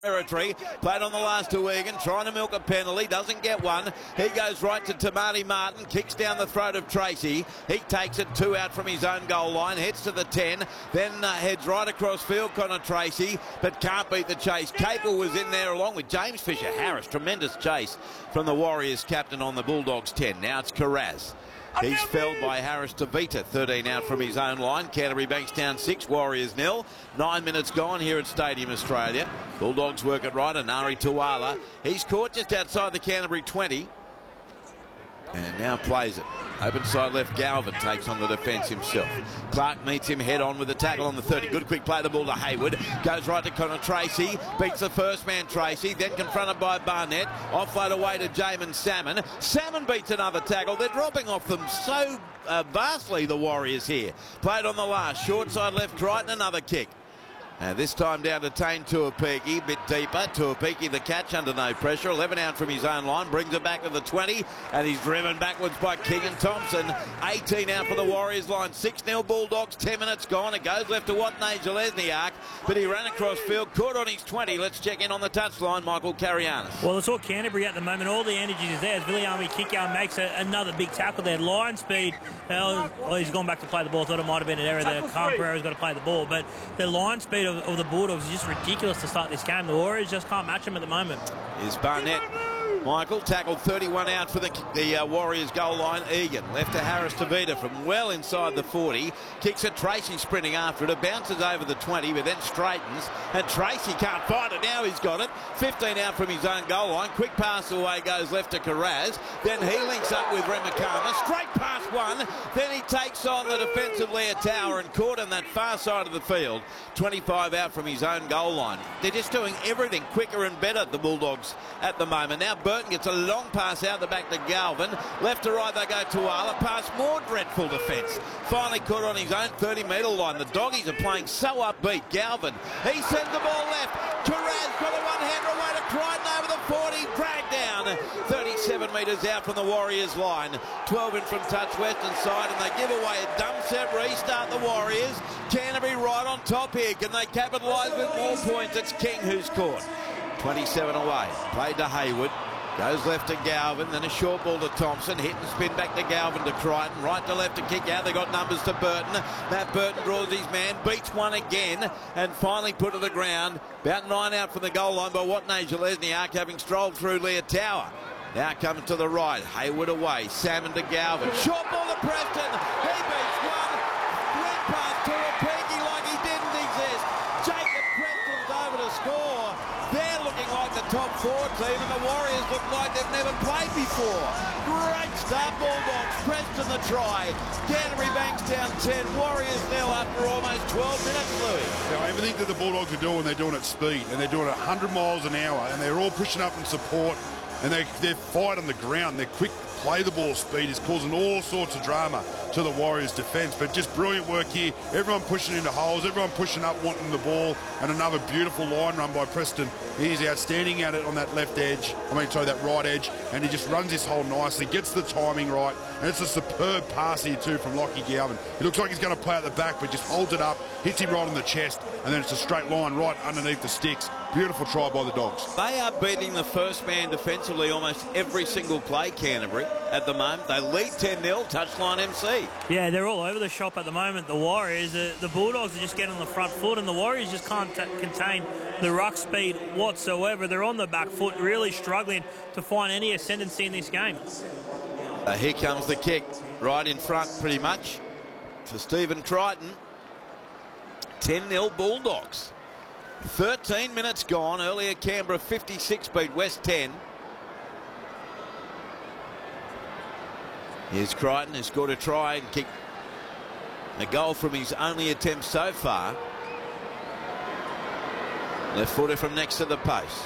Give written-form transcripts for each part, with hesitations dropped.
Territory, played on the last to Egan, trying to milk a penalty, doesn't get one. He goes right to Tamati Martin, kicks down the throat of Tracy. He takes it 2 out from his own goal line, heads to the 10, then heads right across field, Connor Tracy, but can't beat the chase. Capel was in there along with James Fisher-Harris. Tremendous chase from the Warriors captain on the Bulldogs 10. Now it's Carraz. He's felled by Harris Tavita, 13 out from his own line. Canterbury Bankstown 6, Warriors 0. 9 minutes gone here at Stadium Australia. Bulldogs work it right, and Nari Tuala. He's caught just outside the Canterbury 20. And now plays it. Open side left, Galvin takes on the defence himself. Clark meets him head on with the tackle on the 30. Good quick play, the ball to Hayward. Goes right to Connor Tracy. Beats the first man, Tracy. Then confronted by Barnett. Offload away to Jamin Salmon. Salmon beats another tackle. They're dropping off them so vastly, the Warriors here. Played on the last. Short side left, Crichton, another kick. And this time down to Tane Tuapiki, bit deeper. Tuapiki the catch under no pressure. 11 out from his own line, brings it back to the 20, and he's driven backwards by Keegan Thompson. 18 out for the Warriors line. 6-0 Bulldogs, 10 minutes gone. It goes left to Watney Jalesniak, but he ran across field, caught on his 20. Let's check in on the touchline, Michael Carianis. Well, it's all Canterbury at the moment. All the energy is there. As Viliami Kikau makes another big tackle there. Line speed. Well, he's gone back to play the ball. Thought it might have been an error there. Khan Pereira's got to play the ball, but the line speed of the Bulldogs is just ridiculous to start this game. The Warriors just can't match them at the moment. Is Barnett. Michael tackled 31 out for the Warriors goal line. Egan left to Harris Tavita from well inside the 40. Kicks it, Tracy sprinting after it. It bounces over the 20, but then straightens. And Tracy can't find it. Now he's got it. 15 out from his own goal line. Quick pass away, goes left to Carraz. Then he links up with Remakama. Straight past one. Then he takes on the defensive Leotower and caught on that far side of the field. 25 out from his own goal line. They're just doing everything quicker and better, the Bulldogs, at the moment. Now Burton gets a long pass out the back to Galvin. Left to right they go to Tuala. Past more dreadful defence. Finally caught on his own 30-metre line. The Doggies are playing so upbeat. Galvin, he sends the ball left. Carraz got a one-hander away to Crichton over the 40. Dragged down 37 metres out from the Warriors line. 12 in from touch western side, and they give away a dumb set restart, the Warriors. Canterbury right on top here. Can they capitalise with more points? It's King who's caught. 27 away. Played to Hayward. Goes left to Galvin, then a short ball to Thompson. Hit and spin back to Galvin to Crichton. Right to left to kick out. They got numbers to Burton. Matt Burton draws his man, beats one again, and finally put to the ground. About 9 out from the goal line by Watney Jalesniak, having strolled through Leotower. Now coming to the right. Hayward away. Salmon to Galvin. Short ball to Preston. He beats one. Red pass to Tuapiki like he didn't exist. Jacob Preston's over to score. They're looking like the top 4 team, and the Warriors look like they've never played before. Great start, Bulldogs. Preston the try. Canterbury Bankstown 10. Warriors nil after almost 12 minutes, Louis. Now, everything that the Bulldogs are doing, they're doing at speed, and they're doing it 100 miles an hour, and they're all pushing up in support, and they're fight on the ground. Their quick play the ball speed is causing all sorts of drama to the Warriors' defence, but just brilliant work here. Everyone pushing into holes, everyone pushing up, wanting the ball, and another beautiful line run by Preston. He's outstanding at it on that left edge, that right edge, and he just runs this hole nicely, gets the timing right, and it's a superb pass here too from Lockie Galvin. It looks like he's going to play at the back, but just holds it up, hits him right on the chest, and then it's a straight line right underneath the sticks. Beautiful try by the Dogs. They are beating the first man defensively almost every single play, Canterbury, at the moment. They lead 10-0, touchline MC. Yeah, they're all over the shop at the moment, the Warriors. The Bulldogs are just getting on the front foot, and the Warriors just can't contain the ruck speed whatsoever. They're on the back foot, really struggling to find any ascendancy in this game. Here comes the kick, right in front pretty much, for Stephen Crichton. 10-0 Bulldogs. 13 minutes gone. Earlier Canberra 56 beat West 10. Here's Crichton, who's got to try and kick a goal from his only attempt so far. Left footer from next to the post.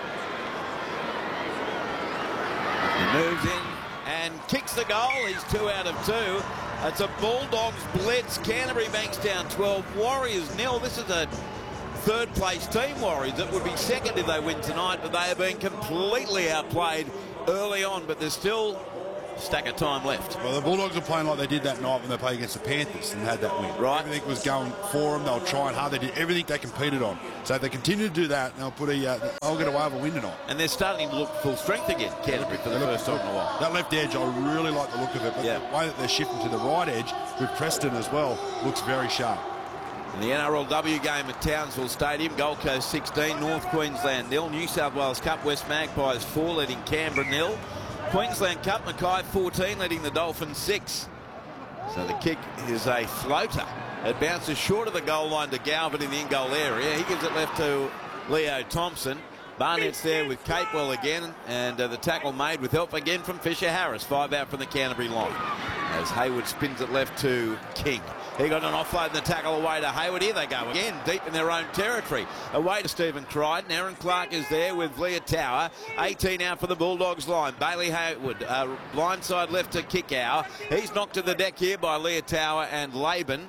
He moves in and kicks the goal. He's 2 out of 2. That's a Bulldogs blitz. Canterbury Bankstown 12, Warriors 0. This is a third place team, Warriors. It would be second if they win tonight, but they have been completely outplayed early on, but there's still stack of time left. Well, the Bulldogs are playing like they did that night when they played against the Panthers and had that win. Right. Everything was going for them. They were trying hard. They did everything they competed on. So if they continue to do that, they'll get away with a win tonight. And they're starting to look full strength again, Canterbury, for the first time in a while. That left edge, I really like the look of it. But the way that they're shifting to the right edge with Preston as well looks very sharp. In the NRLW game at Townsville Stadium, Gold Coast 16, North Queensland 0. New South Wales Cup, West Magpies 4, leading Canberra 0. Queensland Cup, Mackay 14, leading the Dolphins 6. So the kick is a floater. It bounces short of the goal line to Galvin in the in-goal area. He gives it left to Leo Thompson. Barnett's there with Capewell again, and the tackle made with help again from Fisher Harris. 5 out from the Canterbury line. As Hayward spins it left to King. He got an offload and the tackle away to Hayward. Here they go again, deep in their own territory. Away to Stephen Crichton. Aaron Clark is there with Leah Tower. 18 out for the Bulldogs line. Bailey Hayward, blindside left to Kickow. He's knocked to the deck here by Leah Tower and Laban.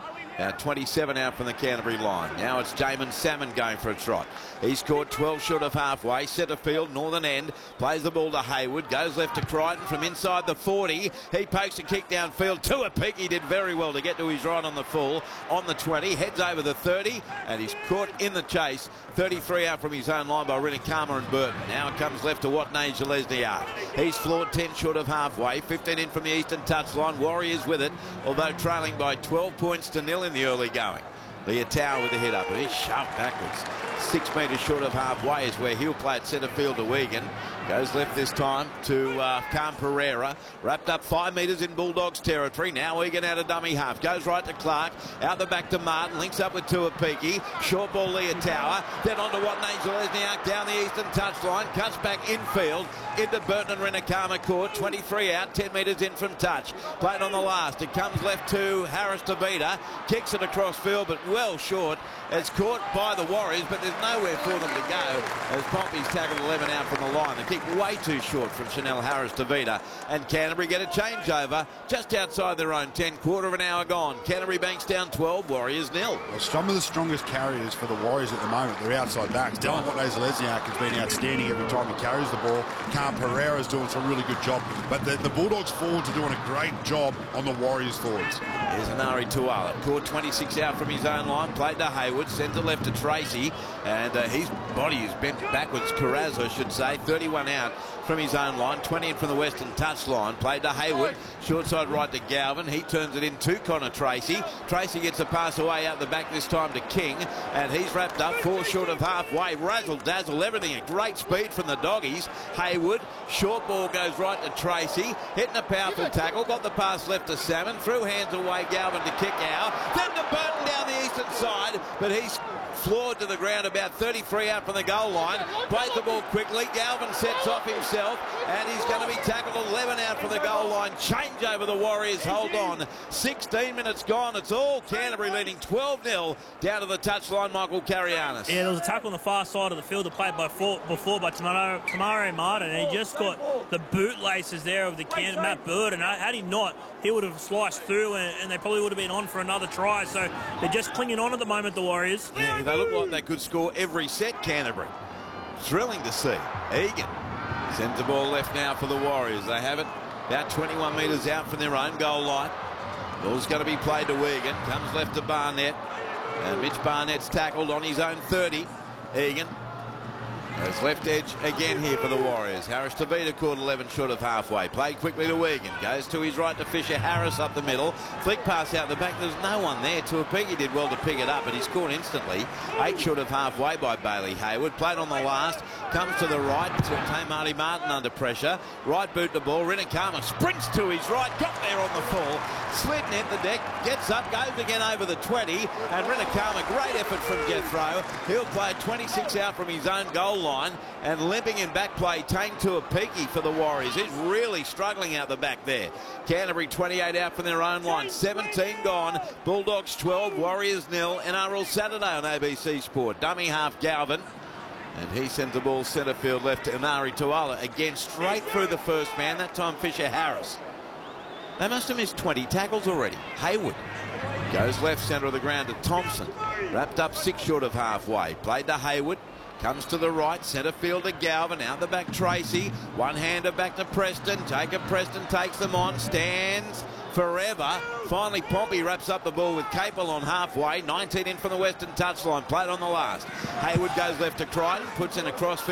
27 out from the Canterbury line. Now it's Jamin Salmon going for a trot. He's scored 12 short of halfway. Centre field, northern end. Plays the ball to Hayward. Goes left to Crichton from inside the 40. He pokes a kick downfield to a pick. He did very well to get to his right on the full. On the 20. Heads over the 30. And he's caught in the chase. 33 out from his own line by Rinakama and Burton. Now it comes left to Watney Jalesniak. He's floored 10 short of halfway. 15 in from the eastern touchline. Warriors with it, although trailing by 12 points to 0 in the early going. Leah Tower with the hit up, and he's shoved backwards. 6 metres short of halfway is where he'll play at centre field to Wigan. Goes left this time to Cam Pereira. Wrapped up 5 metres in Bulldogs territory. Now Wigan out of dummy half. Goes right to Clark. Out the back to Martin. Links up with Tuapiki. Short ball Leah Tower. Then on to Watney Jalesniak down the eastern touchline. Cuts back infield into Burton and Rinakama court. 23 out. 10 metres in from touch. Played on the last. It comes left to Harris Tavita. Kicks it across field, but well short. It's caught by the Warriors, but there's nowhere for them to go as Pompey's tackled 11 out from the line. The kick way too short from Chanel Harris Tavita, and Canterbury get a changeover just outside their own 10. Quarter of an hour gone. Canterbury Banks down 12, Warriors 0. Well, some of the strongest carriers for the Warriors at the moment, they're outside backs. Dylan Watney-Jalesniak has been outstanding every time he carries the ball. Cam Pereira's doing some really good job, but the Bulldogs forwards are doing a great job on the Warriors forwards. Here's Anari Tuala. Caught 26 out from his own line. Played to Hayward. Sends it left to Tracy. And his body is bent backwards. Carraz, I should say. 31 out from his own line. 20 in from the western touch line. Played to Hayward. Short side right to Galvin. He turns it in to Connor Tracy. Tracy gets a pass away out the back this time to King. And he's wrapped up 4 short of halfway. Razzle dazzle everything. A great speed from the doggies. Hayward. Short ball goes right to Tracy. Hitting a powerful tackle. Got the pass left to Salmon. Threw hands away Galvin to kick out. Then to Burton down the eastern side. But he's floored to the ground about 33 out from the goal line. Plays the ball quickly. Galvin sets off himself, and he's going to be tackled 11 out from the goal line. Change over the Warriors. Hold on. 16 minutes gone. It's all Canterbury leading 12-0 down to the touchline. Michael Carianis. Yeah, there was a tackle on the far side of the field that played before by Tamaro Martin, and he just got the bootlaces there of the Matt Burton. Had he not, he would have sliced through, and they probably would have been on for another try. So they're just clinging on at the moment, the Warriors. Yeah, they look like they could score every set, Canterbury. Thrilling to see. Egan sends the ball left now for the Warriors. They have it about 21 metres out from their own goal line. Ball's going to be played to Egan. Comes left to Barnett. And Mitch Barnett's tackled on his own 30. Egan. There's left edge again here for the Warriors. Harris Tavita caught 11 short of halfway. Played quickly to Egan. Goes to his right to Fisher Harris up the middle. Flick pass out the back. There's no one there. Tuapiki did well to pick it up, but he scored instantly. 8 short of halfway by Bailey Hayward. Played on the last. Comes to the right. Marty Martin under pressure. Right boot the ball. Rinakama sprints to his right. Got there on the full. Slid net the deck. Gets up. Goes again over the 20. And Rinakama, great effort from Jethro. He'll play 26 out from his own goal line. And limping in back play, Tane Tuapiki for the Warriors. He's really struggling out the back there. Canterbury 28 out from their own line. 17 gone. Bulldogs 12. Warriors 0. NRL Saturday on ABC Sport. Dummy half Galvin. And he sends the ball centre field left to Anari Tuala. Again, straight through the first man. That time Fisher Harris. They must have missed 20 tackles already. Hayward goes left centre of the ground to Thompson. Wrapped up 6 short of halfway. Played to Hayward. Comes to the right, centre fielder Galvin, out the back Tracy, one-hander back to Preston. Jacob Preston takes them on, stands forever. Finally, Pompey wraps up the ball with Capel on halfway. 19 in from the western touchline, played on the last. Hayward goes left to Crichton, puts in a cross